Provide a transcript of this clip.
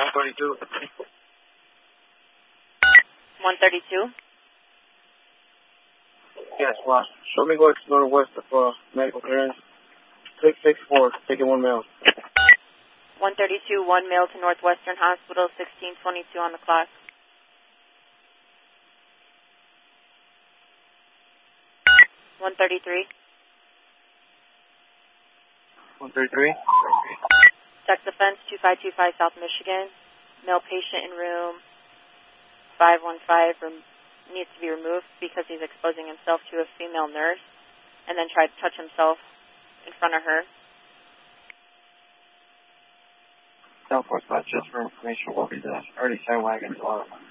132. 132? Yes, well, show me what's northwest of medical clearance. 664, taking 1 male. 132, 1 male to Northwestern Hospital, 1622 on the clock. One 133. 133. Sex offense, 2525 South Michigan. Male patient in room 515 needs to be removed because he's exposing himself to a female nurse and then tried to touch himself in front of her. Southwest, just for information, what we did. Already sent wagons on.